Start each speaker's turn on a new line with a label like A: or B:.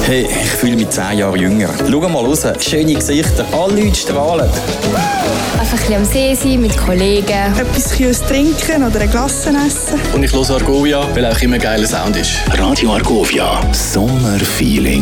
A: Hey, ich fühle mich 10 Jahre jünger. Schau mal raus, schöne Gesichter, alle Leute strahlen.
B: Einfach ein bisschen am See sein, mit Kollegen.
C: Etwas Kühles trinken oder ein Glas essen.
D: Und ich höre Argovia, weil auch immer ein geiler Sound ist.
E: Radio Argovia, Sommerfeeling.